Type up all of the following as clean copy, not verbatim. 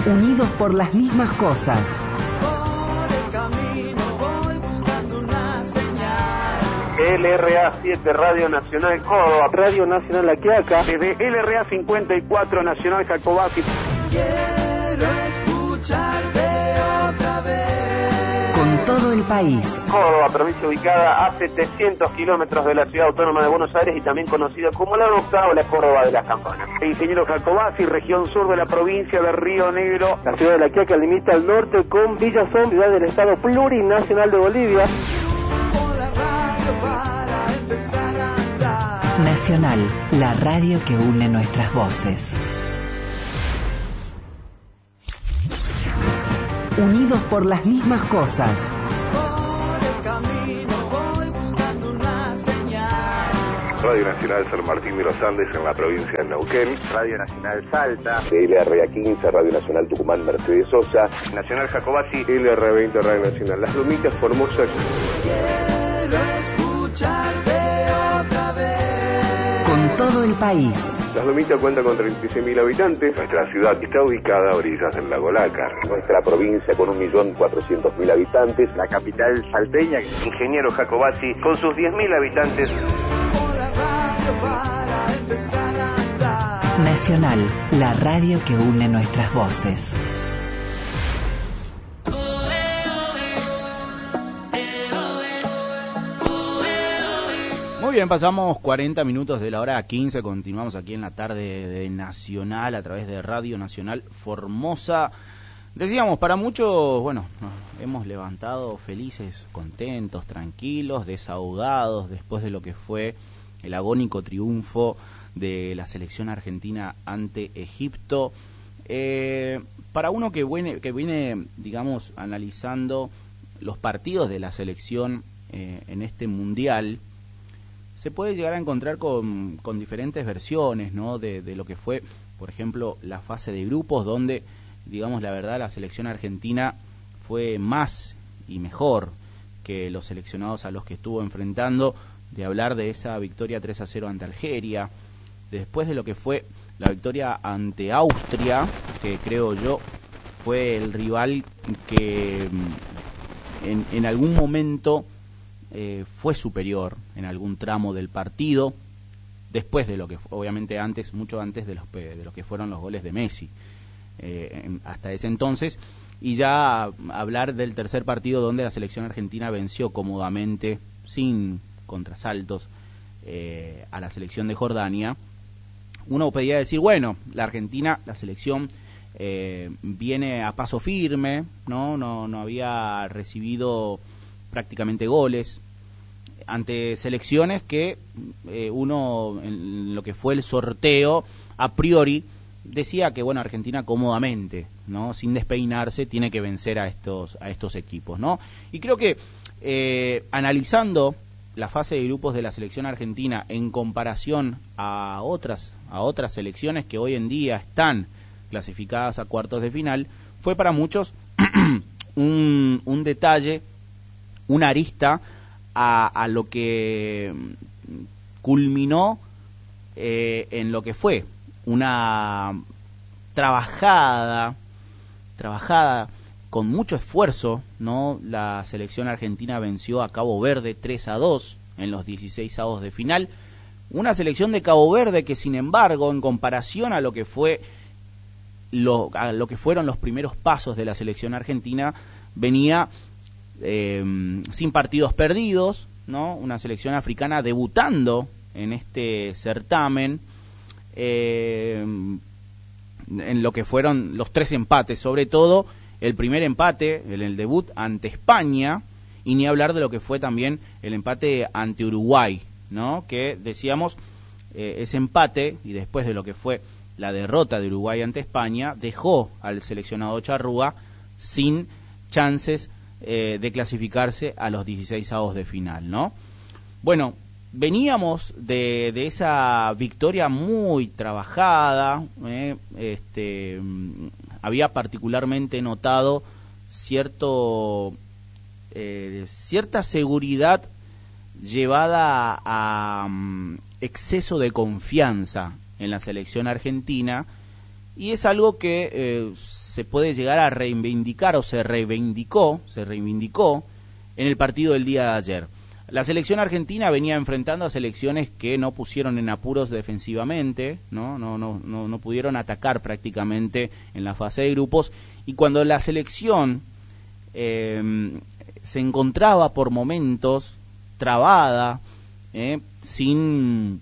Unidos por las mismas cosas. LRA 7 Radio Nacional Córdoba, Radio Nacional La Quiaca, desde LRA 54 Nacional Jacobasi. Quiero escucharte otra vez. Con todo el país. Córdoba, provincia ubicada a 700 kilómetros de la ciudad autónoma de Buenos Aires y también conocida como la Docta o la Córdoba de las Campanas. El ingeniero Jacobasi, región sur de la provincia de Río Negro. La ciudad de La Quiaca limita al norte con Villazón, ciudad del estado plurinacional de Bolivia. Nacional, la radio que une nuestras voces. Unidos por las mismas cosas. Radio Nacional San Martín de los Andes en la provincia de Neuquén. Radio Nacional Salta. LRA 15, Radio Nacional Tucumán Mercedes Sosa. Nacional Jacobasi. LRA 20, Radio Nacional Las Lomitas, Formosa. Quiero escucharte otra vez. Con todo el país. Las Lomitas cuenta con 36.000 habitantes. Nuestra ciudad está ubicada a orillas del lago Lácar. Nuestra provincia con 1.400.000 habitantes. La capital salteña, ingeniero Jacobasi, con sus 10.000 habitantes. Nacional, la radio que une nuestras voces. Muy bien, pasamos 40 minutos de la hora 15, continuamos aquí en la tarde de Nacional a través de Radio Nacional Formosa. Decíamos, para muchos, bueno, nos hemos levantado felices, contentos, tranquilos, desahogados después de lo que fue el agónico triunfo de la selección argentina ante Egipto. Para uno que viene, digamos, analizando los partidos de la selección en este mundial, se puede llegar a encontrar con diferentes versiones, ¿no? De lo que fue, por ejemplo, la fase de grupos, donde, digamos, la verdad, la selección argentina fue más y mejor que los seleccionados a los que estuvo enfrentando, de hablar de esa victoria 3-0 ante Algeria, después de lo que fue la victoria ante Austria, que creo yo fue el rival que en algún momento fue superior en algún tramo del partido, después de lo que obviamente antes, mucho antes de lo que fueron los goles de Messi hasta ese entonces, y ya hablar del tercer partido donde la selección argentina venció cómodamente, sin contrasaltos, a la selección de Jordania. Uno podía decir, bueno, la Argentina, la selección viene a paso firme, no había recibido prácticamente goles ante selecciones que uno, en lo que fue el sorteo, a priori decía que, bueno, Argentina cómodamente, ¿no?, sin despeinarse, tiene que vencer a estos equipos, ¿no? Y creo que analizando la fase de grupos de la selección argentina en comparación a otras selecciones que hoy en día están clasificadas a cuartos de final, fue para muchos un detalle, una arista a lo que culminó en lo que fue una trabajada con mucho esfuerzo, ¿no? La selección argentina venció a Cabo Verde 3-2 en los 16avos de final. Una selección de Cabo Verde que, sin embargo, en comparación a lo que fueron los primeros pasos de la selección argentina, venía sin partidos perdidos, ¿no? Una selección africana debutando en este certamen, en lo que fueron los 3 empates, sobre todo el primer empate, en el debut ante España, y ni hablar de lo que fue también el empate ante Uruguay, ¿no? Que decíamos, ese empate, y después de lo que fue la derrota de Uruguay ante España, dejó al seleccionado charrúa sin chances de clasificarse a los 16avos de final, ¿no? Bueno, veníamos de esa victoria muy trabajada, había particularmente notado cierta seguridad llevada a exceso de confianza en la selección argentina, y es algo que se puede llegar a reivindicar o se reivindicó en el partido del día de ayer. La selección argentina venía enfrentando a selecciones que no pusieron en apuros defensivamente, no pudieron atacar prácticamente en la fase de grupos, y cuando la selección se encontraba por momentos trabada, sin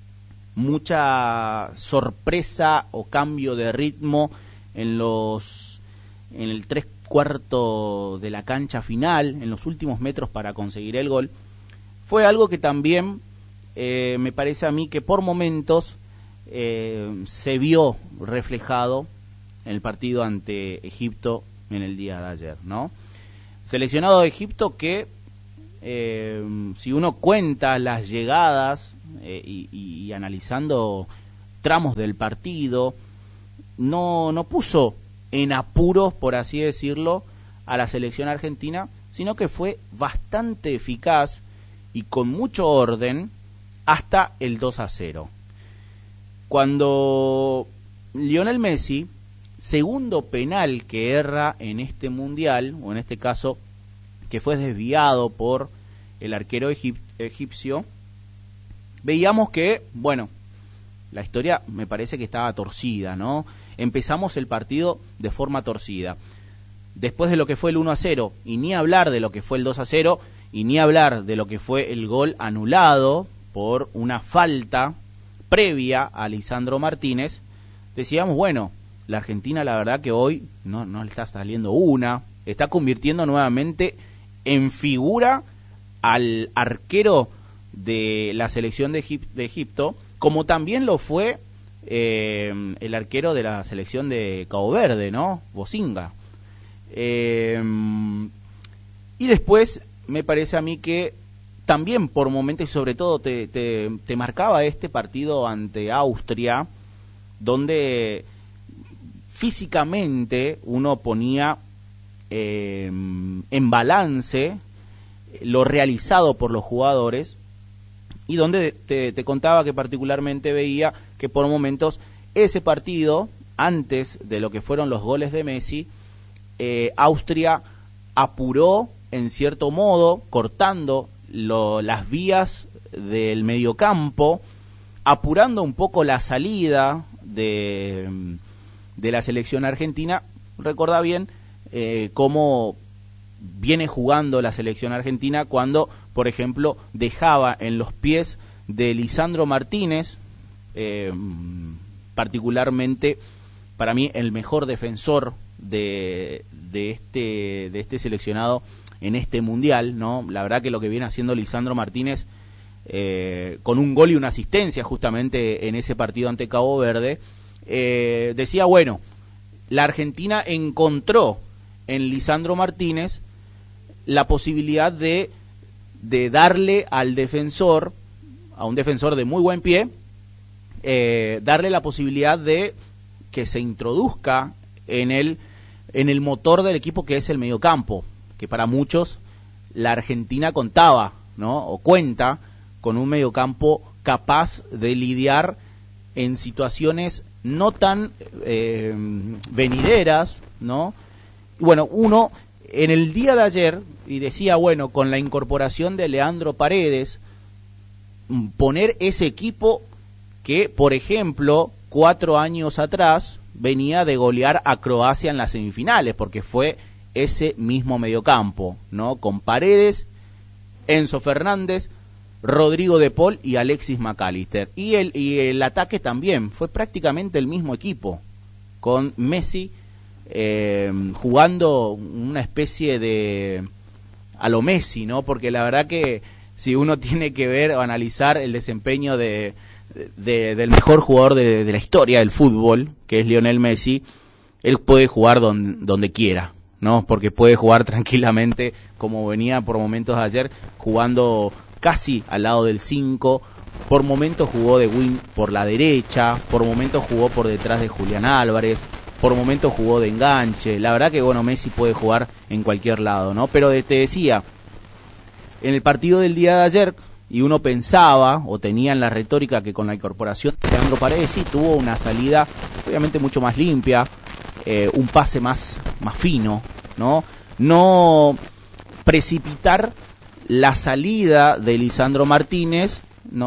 mucha sorpresa o cambio de ritmo en el 3/4 de la cancha final, en los últimos metros para conseguir el gol, fue algo que también me parece a mí que por momentos se vio reflejado en el partido ante Egipto en el día de ayer, ¿no? Seleccionado de Egipto que si uno cuenta las llegadas y analizando tramos del partido, no puso en apuros, por así decirlo, a la selección argentina, sino que fue bastante eficaz y con mucho orden hasta el 2-0. Cuando Lionel Messi, segundo penal que erra en este mundial, o en este caso que fue desviado por el arquero egipcio, veíamos que, bueno, la historia me parece que estaba torcida, ¿no? Empezamos el partido de forma torcida. Después de lo que fue el 1-0, y ni hablar de lo que fue el 2-0, y ni hablar de lo que fue el gol anulado por una falta previa a Lisandro Martínez, decíamos, bueno, la Argentina la verdad que hoy no le está saliendo una, está convirtiendo nuevamente en figura al arquero de la selección de Egipto, como también lo fue el arquero de la selección de Cabo Verde, ¿no? Bosinga. Y después me parece a mí que también por momentos, y sobre todo te marcaba este partido ante Austria, donde físicamente uno ponía en balance lo realizado por los jugadores, y donde te contaba que particularmente veía que por momentos ese partido, antes de lo que fueron los goles de Messi, Austria apuró en cierto modo, cortando las vías del mediocampo, apurando un poco la salida de la selección argentina. Recuerda bien cómo viene jugando la selección argentina cuando, por ejemplo, dejaba en los pies de Lisandro Martínez, particularmente para mí el mejor defensor de este seleccionado en este mundial, ¿no? La verdad que lo que viene haciendo Lisandro Martínez, con un gol y una asistencia justamente en ese partido ante Cabo Verde, decía, bueno, la Argentina encontró en Lisandro Martínez la posibilidad de darle al defensor, a un defensor de muy buen pie, darle la posibilidad de que se introduzca en el motor del equipo, que es el mediocampo, que para muchos la Argentina contaba, ¿no? O cuenta con un mediocampo capaz de lidiar en situaciones no tan venideras, ¿no? Y bueno, uno en el día de ayer, y decía, bueno, con la incorporación de Leandro Paredes, poner ese equipo que, por ejemplo, 4 años atrás venía de golear a Croacia en las semifinales, porque fue ese mismo mediocampo, ¿no? Con Paredes, Enzo Fernández, Rodrigo de Paul y Alexis McAllister. Y el ataque también fue prácticamente el mismo equipo, con Messi jugando una especie de a lo Messi, ¿no? Porque la verdad que si uno tiene que ver o analizar el desempeño del mejor jugador de la historia del fútbol, que es Lionel Messi, él puede jugar donde quiera, ¿no? Porque puede jugar tranquilamente, como venía por momentos ayer, jugando casi al lado del 5, por momentos jugó de wing por la derecha, por momentos jugó por detrás de Julián Álvarez, por momentos jugó de enganche. La verdad que, bueno, Messi puede jugar en cualquier lado, ¿no? Pero te decía, en el partido del día de ayer, y uno pensaba, o tenía en la retórica, que con la incorporación de Leandro Paredes sí tuvo una salida obviamente mucho más limpia, un pase más fino, no precipitar la salida de Lisandro Martínez,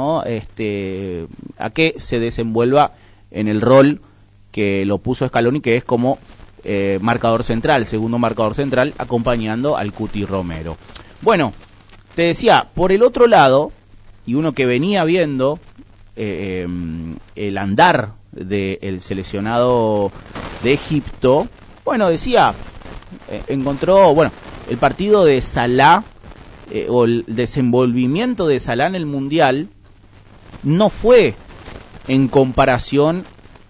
a que se desenvuelva en el rol que lo puso Scaloni, que es como marcador central, segundo marcador central, acompañando al Cuti Romero. Bueno, te decía, por el otro lado, y uno que venía viendo el andar del seleccionado de Egipto, bueno, decía, encontró, el partido de Salah, o el desenvolvimiento de Salah en el Mundial, no fue en comparación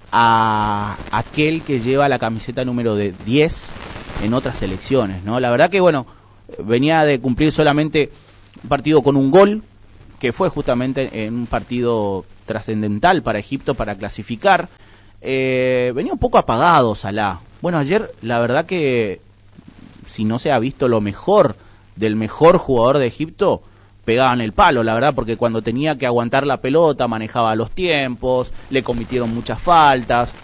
a aquel que lleva la camiseta número 10 en otras selecciones, ¿no? La verdad que, venía de cumplir solamente un partido con un gol, que fue justamente en un partido trascendental para Egipto para clasificar. Venía un poco apagado Salah. Bueno, ayer la verdad que si no se ha visto lo mejor del mejor jugador de Egipto, pegaban el palo, la verdad, porque cuando tenía que aguantar la pelota manejaba los tiempos, le cometieron muchas faltas,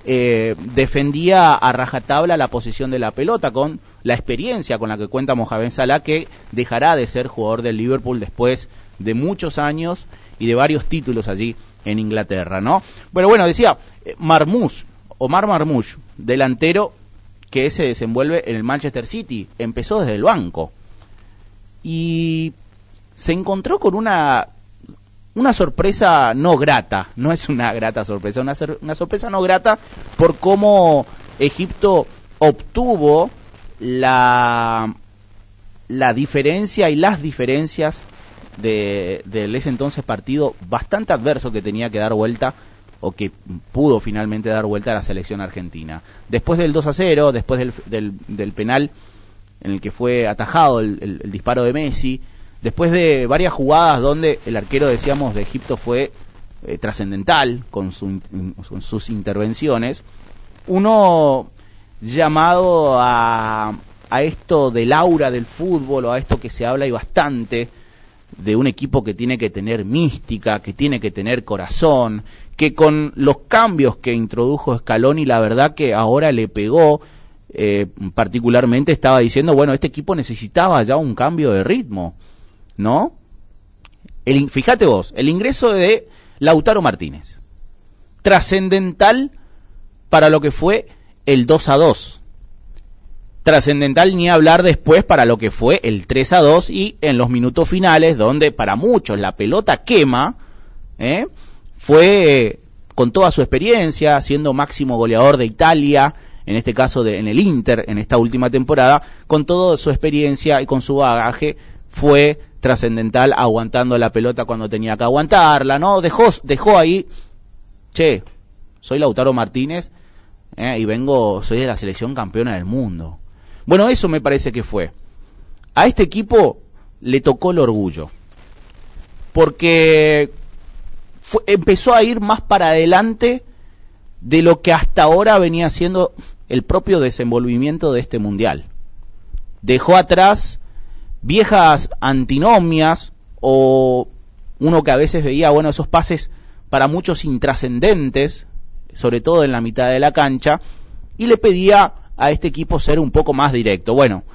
defendía a rajatabla la posición de la pelota con la experiencia con la que cuenta Mohamed Salah, que dejará de ser jugador del Liverpool después de muchos años y de varios títulos allí en Inglaterra, ¿no? Pero bueno, decía, Omar Marmoush, delantero que se desenvuelve en el Manchester City, empezó desde el banco y se encontró con una sorpresa no grata, no es una grata sorpresa, una sorpresa no grata por cómo Egipto obtuvo la diferencia y las diferencias del ese entonces partido bastante adverso que tenía que dar vuelta, o que pudo finalmente dar vuelta a la selección argentina. Después del 2-0, después del penal en el que fue atajado el disparo de Messi, después de varias jugadas donde el arquero, decíamos, de Egipto fue trascendental con sus intervenciones, uno llamado a esto del aura del fútbol, o a esto que se habla y bastante, de un equipo que tiene que tener mística, que tiene que tener corazón, que con los cambios que introdujo Scaloni, la verdad que ahora le pegó, particularmente estaba diciendo, este equipo necesitaba ya un cambio de ritmo, ¿no? Fíjate vos, el ingreso de Lautaro Martínez, trascendental para lo que fue el 2-2, trascendental ni hablar después para lo que fue el 3-2 y en los minutos finales, donde para muchos la pelota quema, fue con toda su experiencia, siendo máximo goleador de Italia, en este caso en el Inter, en esta última temporada, con toda su experiencia y con su bagaje, fue trascendental aguantando la pelota cuando tenía que aguantarla, ¿no? Dejó ahí, soy Lautaro Martínez, y soy de la selección campeona del mundo. Bueno, eso me parece que fue. A este equipo le tocó el orgullo, porque empezó a ir más para adelante de lo que hasta ahora venía siendo el propio desenvolvimiento de este mundial. Dejó atrás viejas antinomias, o uno que a veces veía, esos pases para muchos intrascendentes, sobre todo en la mitad de la cancha, y le pedía a este equipo ser un poco más directo.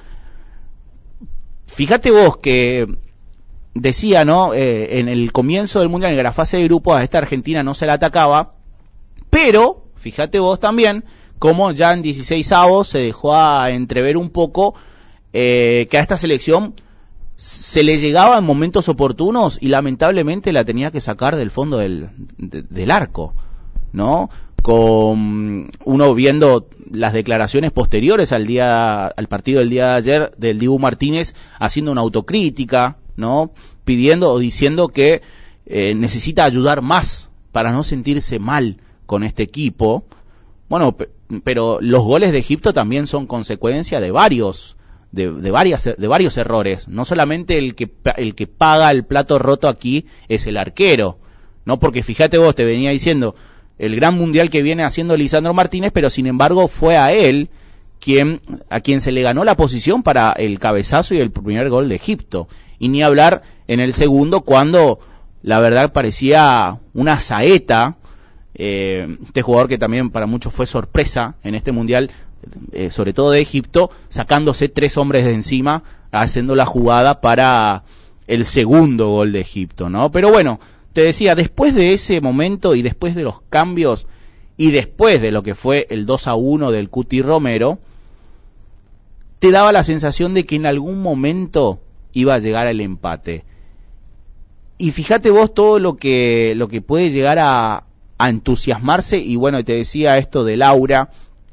Fíjate vos que decía, ¿no? En el comienzo del Mundial, en la fase de grupos, a esta Argentina no se la atacaba, pero fíjate vos también cómo ya en 16avos se dejó a entrever un poco que a esta selección se le llegaba en momentos oportunos y lamentablemente la tenía que sacar del fondo del arco, ¿no? Con uno viendo las declaraciones posteriores al partido del día de ayer del Dibu Martínez, haciendo una autocrítica, ¿no? Pidiendo o diciendo que necesita ayudar más para no sentirse mal con este equipo. Pero los goles de Egipto también son consecuencia de varios errores. No solamente el que paga el plato roto aquí es el arquero, ¿no? Porque fíjate vos, te venía diciendo el gran mundial que viene haciendo Lisandro Martínez, pero sin embargo fue a él a quien se le ganó la posición para el cabezazo y el primer gol de Egipto. Y ni hablar en el segundo, cuando la verdad parecía una saeta, este jugador que también para muchos fue sorpresa en este mundial, sobre todo de Egipto, sacándose 3 hombres de encima, haciendo la jugada para el segundo gol de Egipto, ¿no? Pero bueno, te decía, después de ese momento y después de los cambios y después de lo que fue el 2-1 del Cuti Romero, te daba la sensación de que en algún momento iba a llegar el empate. Y fíjate vos todo lo que puede llegar a entusiasmarse, y bueno, te decía esto del aura,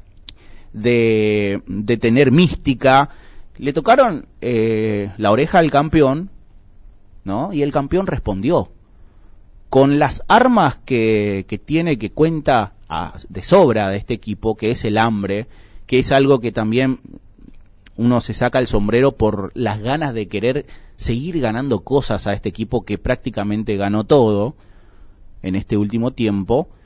de tener mística. Le tocaron la oreja al campeón, ¿no? Y el campeón respondió con las armas que tiene, que cuenta de sobra de este equipo, que es el hambre, que es algo que también uno se saca el sombrero por las ganas de querer seguir ganando cosas a este equipo que prácticamente ganó todo en este último tiempo.